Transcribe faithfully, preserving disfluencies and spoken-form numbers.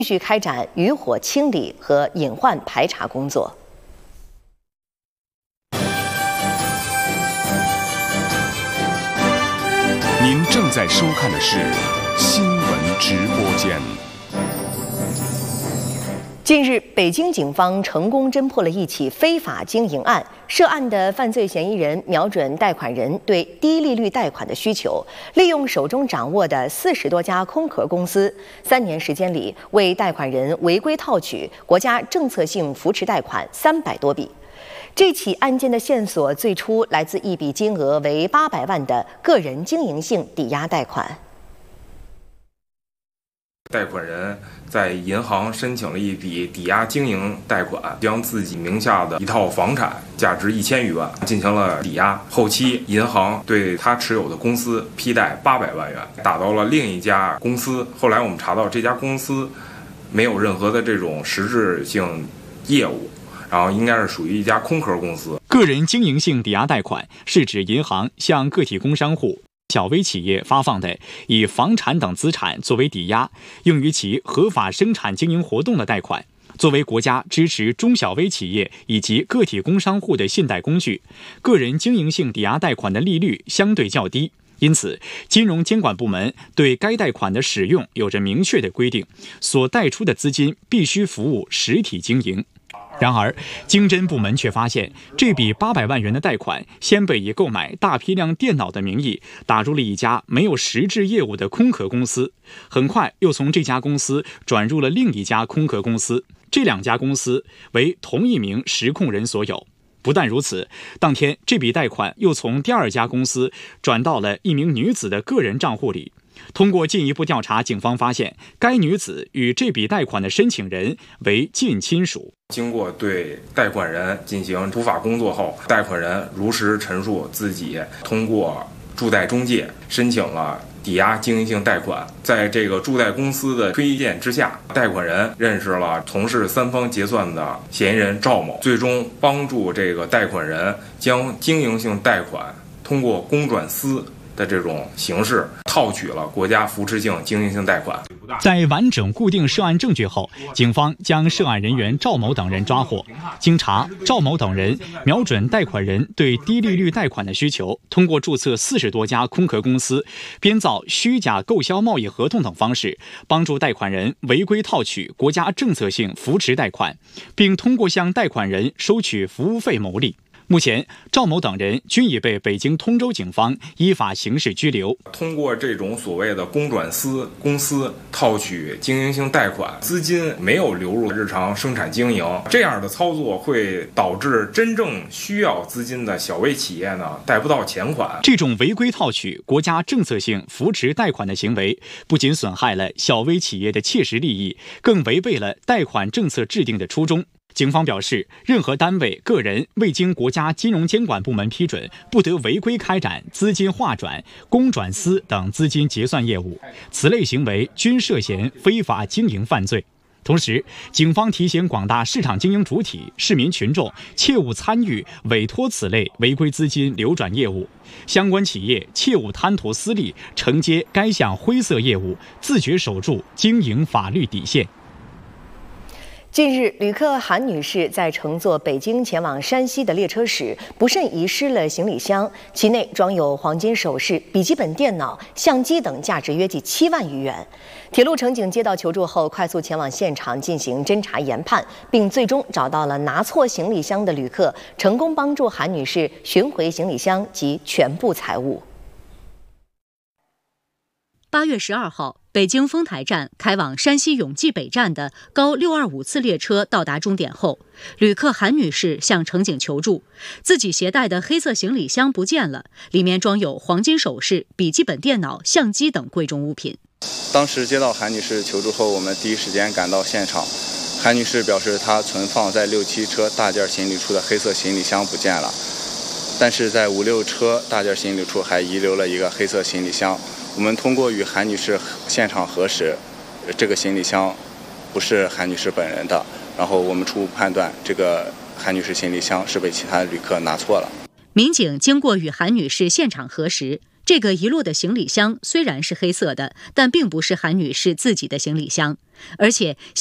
继续开展余火清理和隐患排查工作。 您正在收看的是新闻直播间。 近日，北京警方成功侦破了一起非法经营案，涉案的犯罪嫌疑人瞄准贷款人对低利率贷款的需求，利用手中掌握的四十多家空壳公司，三年时间里为贷款人违规套取国家政策性扶持贷款三百多笔。这起案件的线索最初来自一笔金额为八百万的个人经营性抵押贷款。 贷款人在银行申请了一笔抵押经营贷款，将自己名下的一套房产价值一千余万进行了抵押。后期银行对他持有的公司批贷八百万元，打到了另一家公司。后来我们查到这家公司没有任何的这种实质性业务，然后应该是属于一家空壳公司。 个人经营性抵押贷款是指银行向个体工商户、小微企业发放的以房产等资产作为抵押，用于其合法生产经营活动的贷款，作为国家支持中小微企业以及个体工商户的信贷工具。个人经营性抵押贷款的利率相对较低，因此金融监管部门对该贷款的使用有着明确的规定，所贷出的资金必须服务实体经营。然而，经侦部门却发现，这笔八百万元的贷款先被以购买大批量电脑的名义打入了一家没有实质业务的空壳公司，很快又从这家公司转入了另一家空壳公司，这两家公司为同一名实控人所有。不但如此，当天这笔贷款又从第二家公司转到了一名女子的个人账户里。通过进一步调查，警方发现该女子与这笔贷款的申请人为近亲属。 经过对贷款人进行普法工作后，贷款人如实陈述自己通过助贷中介申请了抵押经营性贷款，在这个助贷公司的推荐之下，贷款人认识了从事三方结算的嫌疑人赵某，最终帮助这个贷款人将经营性贷款通过公转私的这种形式套取了国家扶持性经营性贷款。 在完整固定涉案证据后，警方将涉案人员赵某等人抓获。经查，赵某等人瞄准贷款人对低利率贷款的需求，通过注册四十多家空壳公司，编造虚假购销贸易合同等方式，帮助贷款人违规套取国家政策性扶持贷款，并通过向贷款人收取服务费牟利。目前，赵某等人均已被北京通州警方依法刑事拘留。 通过这种所谓的公转私公司套取经营性贷款，资金没有流入日常生产经营，这样的操作会导致真正需要资金的小微企业呢贷不到钱款。 这种违规套取国家政策性扶持贷款的行为，不仅损害了小微企业的切实利益，更违背了贷款政策制定的初衷。警方表示，任何单位、个人未经国家金融监管部门批准，不得违规开展资金划转、公转私等资金结算业务，此类行为均涉嫌非法经营犯罪。同时，警方提醒广大市场经营主体、市民群众切勿参与委托此类违规资金流转业务，相关企业切勿贪图私利，承接该项灰色业务，自觉守住经营法律底线。 近日，旅客韩女士在乘坐北京前往山西的列车时，不慎遗失了行李箱，其内装有黄金首饰、笔记本电脑、相机等价值约近七万余元。铁路乘警接到求助后，快速前往现场进行侦查研判，并最终找到了拿错行李箱的旅客，成功帮助韩女士寻回行李箱及全部财物。 八月十二号，北京丰台站开往山西永济北站的高六二五次列车到达终点后，旅客韩女士向乘警求助，自己携带的黑色行李箱不见了，里面装有黄金首饰、笔记本电脑、相机等贵重物品。 当时接到韩女士求助后，我们第一时间赶到现场。韩女士表示，她存放在六七车大件行李处的黑色行李箱不见了，但是在五六车大件行李处还遗留了一个黑色行李箱。我们通过与韩女士现场核实，这个行李箱不是韩女士本人的，然后我们初步判断，这个韩女士行李箱是被其他旅客拿错了。 民警经过与韩女士现场核实， 这个遗落的行李箱虽然是黑色的，但并不是韩女士自己的行李箱，而且